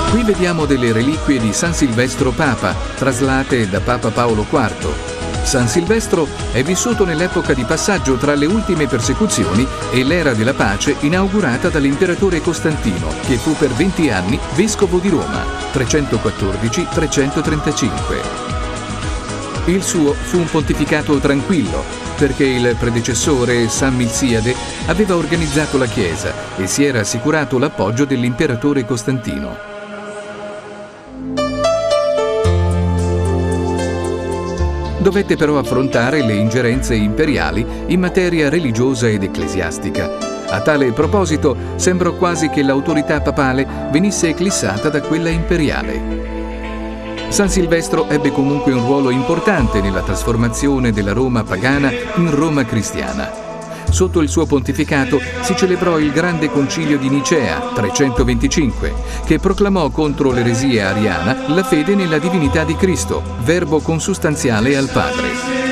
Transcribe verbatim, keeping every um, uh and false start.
Qui vediamo delle reliquie di San Silvestro Papa, traslate da Papa Paolo quarto. San Silvestro è vissuto nell'epoca di passaggio tra le ultime persecuzioni e l'era della pace inaugurata dall'imperatore Costantino, che fu per venti anni vescovo di Roma, trecentoquattordici trecentotrentacinque. Il suo fu un pontificato tranquillo, perché il predecessore San Milziade aveva organizzato la Chiesa e si era assicurato l'appoggio dell'imperatore Costantino. Dovette però affrontare le ingerenze imperiali in materia religiosa ed ecclesiastica. A tale proposito, sembrò quasi che l'autorità papale venisse eclissata da quella imperiale. San Silvestro ebbe comunque un ruolo importante nella trasformazione della Roma pagana in Roma cristiana. Sotto il suo pontificato si celebrò il Grande Concilio di Nicea, trecentoventicinque, che proclamò contro l'eresia ariana la fede nella divinità di Cristo, verbo consustanziale al Padre.